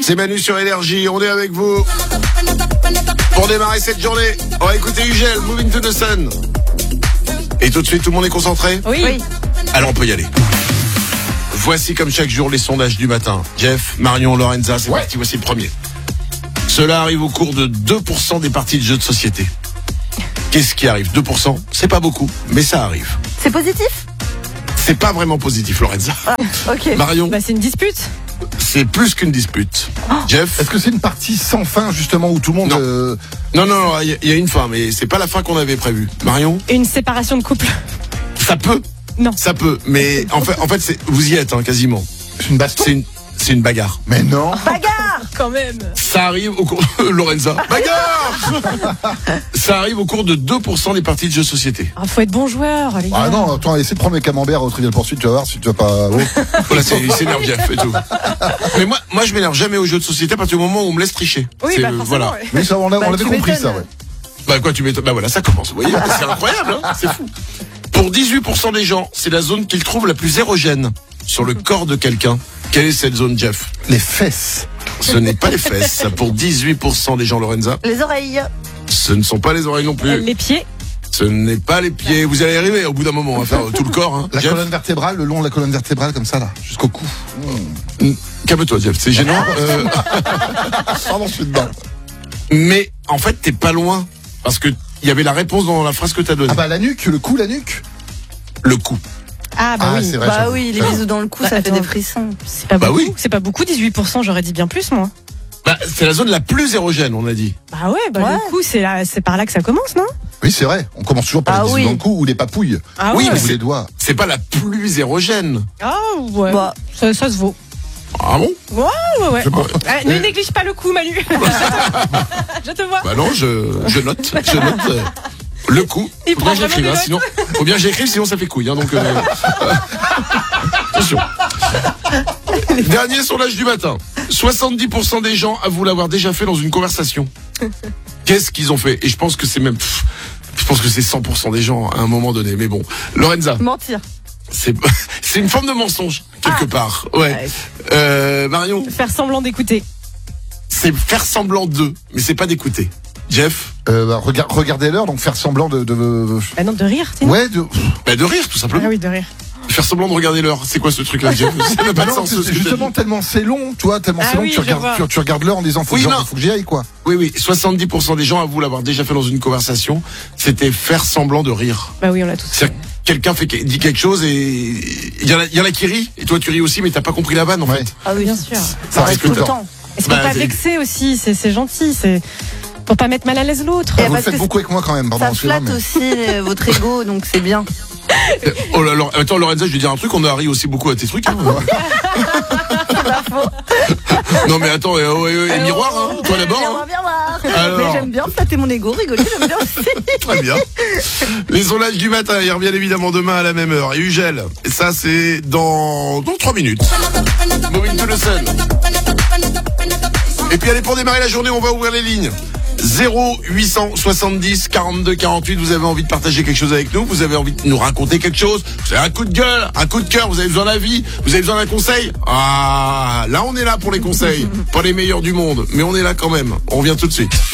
C'est Manu sur Énergie, on est avec vous. Pour démarrer cette journée, on va écouter Ugel, Moving to the Sun. Et tout de suite, tout le monde est concentré ? Oui. Alors on peut y aller. Voici comme chaque jour les sondages du matin. Jeff, Marion, Lorenza, c'est parti, voici le premier. Cela arrive au cours de 2% des parties de jeux de société. Qu'est-ce qui arrive ? 2%, c'est pas beaucoup, mais ça arrive. C'est positif ? C'est pas vraiment positif, Lorenza. Ok. Marion, C'est une dispute. c'est plus qu'une dispute. Jeff, Est-ce que c'est une partie sans fin, justement, où tout le monde... non, il y a une fin, mais c'est pas la fin qu'on avait prévue. Marion, Une séparation de couple. ça peut. Non. Ça peut, mais en fait, vous y êtes, quasiment. C'est une baston. C'est une bagarre. Mais non. Bagarre ! Quand même. Ça arrive au cours... Lorenza, bagarre. Ça arrive au cours de 2% des parties de jeux de société. Faut être bon joueur, les gars. Ah non, attends, essaie de prendre les camemberts au Trivial Poursuite, tu vas voir si tu vas pas... Oh. Voilà, il s'énerve Jeff et tout. Mais moi, je m'énerve jamais aux jeux de société à partir du moment où on me laisse tricher. Oui, C'est, forcément. voilà. Ouais. Oui, ça, on l'avait tu compris, ça, m'étonnes. ouais. Bah quoi, tu m'étonnes. Bah voilà, ça commence. Vous voyez, c'est incroyable, c'est fou. Pour 18% des gens, c'est la zone qu'ils trouvent la plus érogène sur le corps de quelqu'un. Quelle est cette zone, Jeff ? Les fesses. Ce n'est pas les fesses. Pour 18% des gens, Lorenza, Les oreilles. ce ne sont pas les oreilles non plus. Les pieds. Ce n'est pas les pieds. Vous allez arriver au bout d'un moment à faire tout le corps. La Jeff, colonne vertébrale, le long de la colonne vertébrale, comme ça, là, jusqu'au cou. calme-toi, Jeff. C'est gênant. Pardon, je suis dedans. Mais en fait, t'es pas loin. Parce que il y avait la réponse dans la phrase que t'as donnée. Ah bah, la nuque, le cou, la nuque. Le cou. Ah Ah, oui. c'est vrai. Bah j'avoue. oui, les J'avoue. bisous dans le cou, Bah, ça fait attends. des frissons. C'est pas Bah beaucoup. oui. C'est pas beaucoup, 18%, j'aurais dit bien plus, moi. Bah, c'est la zone la plus érogène, on a dit. Bah ouais, Ouais. le coup, c'est par là que ça commence, non? Oui, c'est vrai. On commence toujours par Ah les bisous oui. dans le cou ou les papouilles. Ah Oui, ouais. mais Ou les doigts. C'est pas la plus érogène. Ah ouais. Bah. Ça se vaut. Ah bon ? Ouais. C'est bon. Ne néglige pas le coup, Manu. Je te vois. Bah non, je note. Je note. Le coup. Il Faut prend bien que j'écrive, vraiment des sinon, faut bien que j'écrive, sinon ça fait couille. Donc, attention. Dernier sondage du matin. 70% des gens avouent l'avoir déjà fait dans une conversation. Qu'est-ce qu'ils ont fait ? Et je pense que c'est même... je pense que c'est 100% des gens à un moment donné. Mais bon. Lorenza, Mentir. c'est une forme de mensonge, quelque part. Ouais. Marion, Faire semblant d'écouter. c'est faire semblant d'eux, mais c'est pas d'écouter. Jeff, Regardez l'heure, donc faire semblant de... Bah non, de rire, tu sais. Ouais, de... bah de rire, tout simplement. Ah oui, de rire. Faire semblant de regarder l'heure, c'est quoi ce truc-là, Jeff ? Ça n'a pas de Non, sens. ce que je te justement, dis. tellement c'est long, tu vois, tellement Ah c'est long oui, que tu regardes l'heure en disant faut Oui, que non. faut que j'y aille, quoi. Oui, 70% des gens avouent l'avoir déjà fait dans une conversation. C'était faire semblant de rire. Bah oui, on l'a tous. C'est-à-dire que quelqu'un dit quelque chose et il y en a qui rient, et toi tu ris aussi, mais t'as pas compris la vanne en Ouais. fait. Ah oui, Bien sûr. Ça Parce arrive que tout le t'as- temps. Est-ce Bah, qu'on pas c'est- vexer aussi, c'est gentil, c'est pour pas mettre mal à l'aise l'autre. Et Vous le parce faites que beaucoup avec moi quand même, pardon. Ça excusez-moi, flatte mais- aussi votre ego, donc c'est bien. Oh là là, attends Lorenza, je vais dire un truc, on a ri aussi beaucoup à tes trucs. Hein. Non mais attends, et miroir, hein, toi d'abord. Hein. Bien voir. Alors. Mais j'aime bien flatter mon ego, rigoler, j'aime bien aussi. Très bien. Les sondages du matin, ils reviennent évidemment demain à la même heure. Et Ugel, et ça c'est dans 3 minutes. Moving to the Sun. Et puis allez, pour démarrer la journée, on va ouvrir les lignes. 0870 42 48, vous avez envie de partager quelque chose avec nous, vous avez envie de nous raconter quelque chose, vous avez un coup de gueule, un coup de cœur, vous avez besoin d'avis, vous avez besoin d'un conseil. Ah, là on est là pour les conseils, pas les meilleurs du monde, mais on est là quand même. On revient tout de suite.